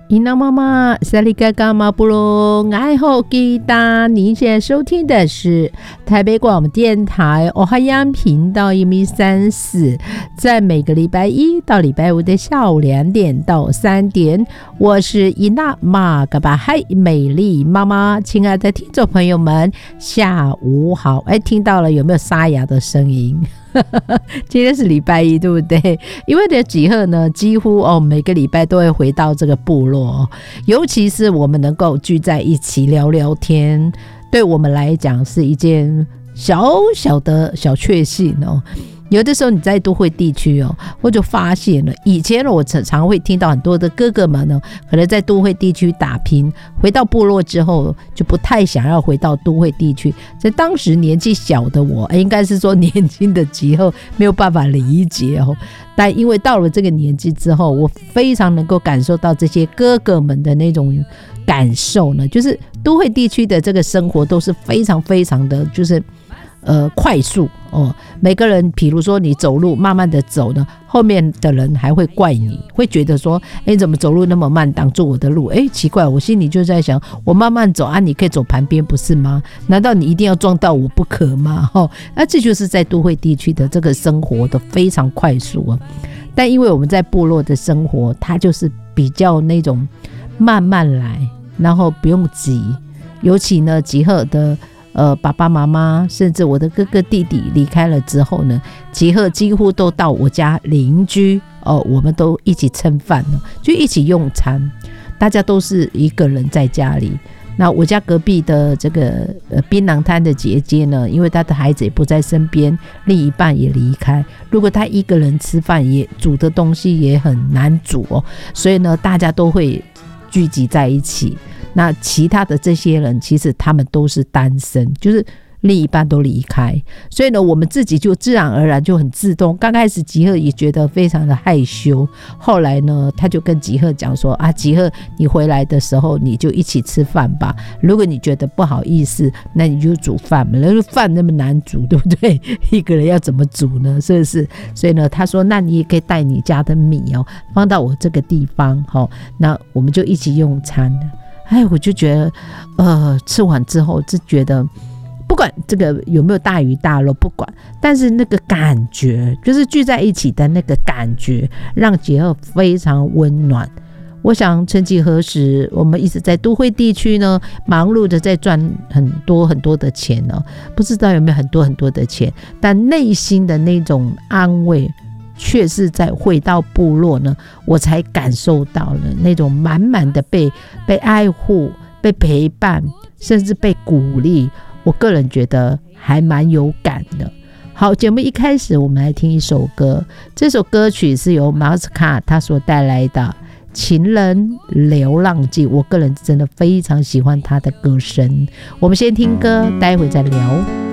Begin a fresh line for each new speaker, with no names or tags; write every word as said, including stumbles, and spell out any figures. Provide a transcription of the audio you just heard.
伊娜妈妈，萨利嘎嘎马布隆，爱好吉他。您现在收听的是台北广播电台欧哈央频道一米三四，在每个礼拜一到礼拜五的下午两点到三点，我是伊娜玛嘎巴嗨美丽妈妈。亲爱的听众朋友们，下午好！哎，听到了有没有沙哑的声音？今天是礼拜一，对不对？因为的集合呢，几乎哦每个礼拜都会回到这个部落、哦，尤其是我们能够聚在一起聊聊天，对我们来讲是一件小小的小确幸哦。有的时候你在都会地区哦，我就发现了，以前我常常会听到很多的哥哥们呢，可能在都会地区打拼，回到部落之后就不太想要回到都会地区。在当时年纪小的我，应该是说年轻的集合没有办法理解哦。但因为到了这个年纪之后，我非常能够感受到这些哥哥们的那种感受呢，就是都会地区的这个生活都是非常非常的，就是呃，快速哦，每个人，比如说你走路慢慢的走呢，后面的人还会怪你，会觉得说，哎，你怎么走路那么慢，挡住我的路？哎，奇怪，我心里就在想，我慢慢走啊，你可以走旁边，不是吗？难道你一定要撞到我不可吗？哦，那这就是在都会地区的这个生活的非常快速啊。但因为我们在部落的生活，它就是比较那种慢慢来，然后不用急，尤其呢，集合的。呃，爸爸妈妈甚至我的哥哥弟弟离开了之后呢，集合几乎都到我家邻居哦，我们都一起蹭饭了，就一起用餐，大家都是一个人在家里。那我家隔壁的这个呃槟榔摊的姐姐呢，因为她的孩子也不在身边，另一半也离开，如果她一个人吃饭，也煮的东西也很难煮哦，所以呢，大家都会聚集在一起。那其他的这些人其实他们都是单身，就是另一半都离开，所以呢我们自己就自然而然就很自动。刚开始吉赫也觉得非常的害羞，后来呢他就跟吉赫讲说啊，吉赫你回来的时候你就一起吃饭吧，如果你觉得不好意思，那你就煮饭嘛，那个饭那么难煮，对不对？一个人要怎么煮呢？是不是？所以呢他说那你也可以带你家的米哦放到我这个地方、哦、那我们就一起用餐。哎，我就觉得，呃，吃完之后就觉得，不管这个有没有大鱼大肉，不管，但是那个感觉，就是聚在一起的那个感觉，让结合非常温暖。我想，曾几何时，我们一直在都会地区呢，忙碌的在赚很多很多的钱呢、哦，不知道有没有很多很多的钱，但内心的那种安慰。却是在回到部落呢，我才感受到了那种满满的被被爱护、被陪伴，甚至被鼓励。我个人觉得还蛮有感的。好，节目一开始我们来听一首歌，这首歌曲是由马斯卡他所带来的《情人流浪记》，我个人真的非常喜欢他的歌声。我们先听歌，待会再聊。